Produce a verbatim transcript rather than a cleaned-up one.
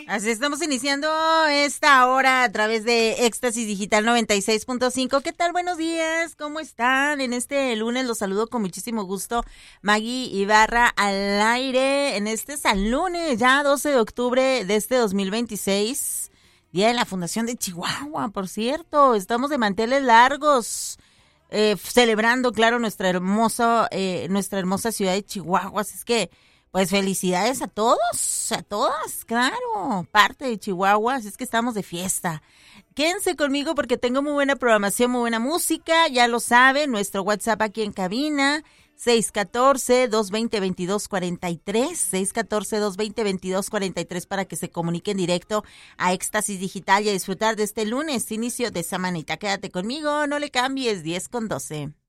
Así estamos iniciando esta hora a través de Éxtasis Digital noventa y seis punto cinco. ¿Qué tal? Buenos días, ¿cómo están? En este lunes los saludo con muchísimo gusto. Maggie Ibarra al aire en este San Lunes, ya doce de octubre de este dos mil veintiséis. Día de la Fundación de Chihuahua, por cierto. Estamos de manteles largos. Eh, celebrando, claro, nuestra hermosa, eh, nuestra hermosa ciudad de Chihuahua. Así es que, pues, felicidades a todos, a todas, claro, parte de Chihuahua. Así es que estamos de fiesta. Quédense conmigo porque tengo muy buena programación, muy buena música. Ya lo saben, nuestro WhatsApp aquí en cabina, seis uno cuatro, dos dos cero, dos dos cuatro tres, seis uno cuatro, dos dos cero, dos dos cuatro tres para que se comuniquen directo a Éxtasis Digital y a disfrutar de este lunes, inicio de semanita. Quédate conmigo, no le cambies, diez con doce.